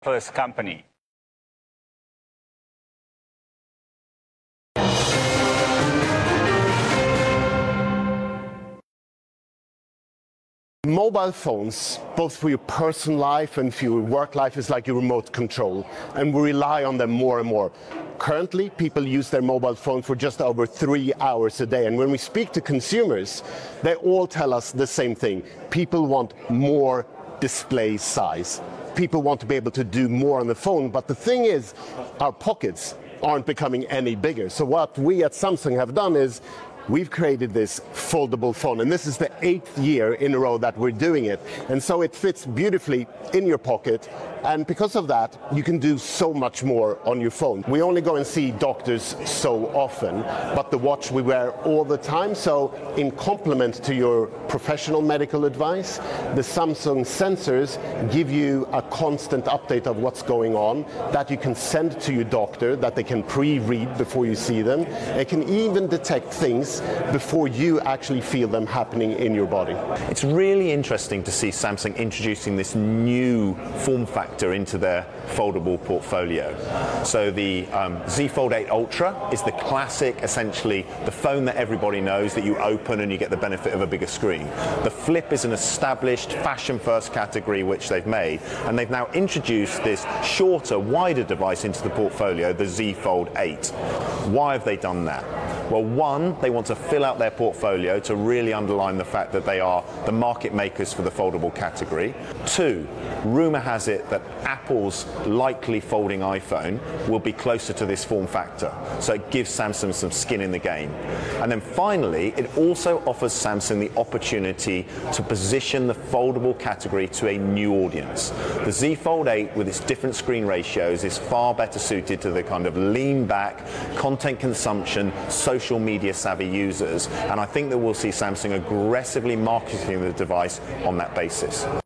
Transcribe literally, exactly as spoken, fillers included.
first company. Mobile phones, both for your personal life and for your work life, is like your remote control, and we rely on them more and more. Currently, people use their mobile phone for just over three hours a day, and when we speak to consumers, they all tell us the same thing. People want more display size. People want to be able to do more on the phone, but the thing is, our pockets aren't becoming any bigger. So what we at Samsung have done is we've created this foldable phone, and this is the eighth year in a row that we're doing it. And so it fits beautifully in your pocket, and because of that, you can do so much more on your phone. We only go and see doctors so often, but the watch we wear all the time, so in complement to your professional medical advice, the Samsung sensors give you a constant update of what's going on that you can send to your doctor, that they can pre-read before you see them. It can even detect things before you actually feel them happening in your body. It's really interesting to see Samsung introducing this new form factor into their foldable portfolio. So the um, Z Fold eight Ultra is the classic, essentially the phone that everybody knows that you open and you get the benefit of a bigger screen. The Flip is an established fashion-first category which they've made, and they've now introduced this shorter, wider device into the portfolio, the Z Fold eight. Why have they done that? Well, one, they want to fill out their portfolio to really underline the fact that they are the market makers for the foldable category. Two, rumor has it that Apple's likely folding iPhone will be closer to this form factor, so it gives Samsung some skin in the game. And then finally, it also offers Samsung the opportunity to position the foldable category to a new audience. The Z Fold eight, with its different screen ratios, is far better suited to the kind of lean back, content consumption, social social media savvy users, and I think that we'll see Samsung aggressively marketing the device on that basis.